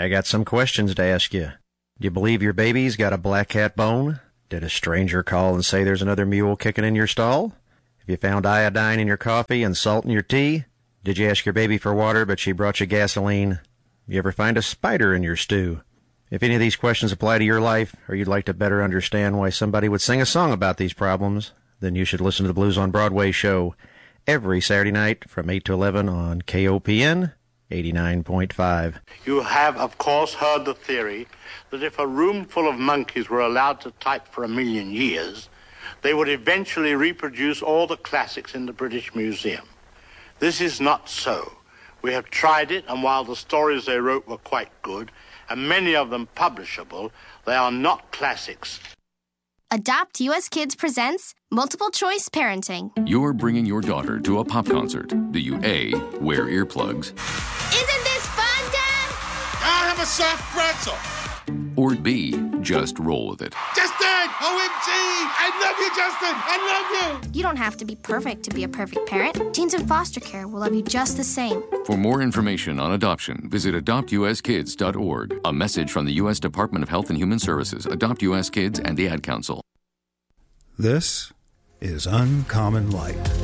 I got some questions to ask you. Do you believe your baby's got a black cat bone? Did a stranger call and say there's another mule kicking in your stall? Have you found iodine in your coffee and salt in your tea? Did you ask your baby for water, but she brought you gasoline? You ever find a spider in your stew? If any of these questions apply to your life, or you'd like to better understand why somebody would sing a song about these problems, then you should listen to the Blues on Broadway show every Saturday night from 8 to 11 on KOPN 89.5. You have, of course, heard the theory that if a room full of monkeys were allowed to type for 1,000,000 years, they would eventually reproduce all the classics in the British Museum. This is not so. We have tried it, and while the stories they wrote were quite good, and many of them publishable, they are not classics. Adopt US Kids presents Multiple Choice Parenting. You're bringing your daughter to a pop concert. Do you A, wear earplugs? Isn't this fun, Dad? I'll have a soft pretzel. Or B, just roll with it? Justin! OMG! I love you, Justin! I love you! You don't have to be perfect to be a perfect parent. Teens in foster care will love you just the same. For more information on adoption, visit adoptuskids.org. A message from the U.S. Department of Health and Human Services, Adopt U.S. Kids, and the Ad Council. This is Uncommon Light.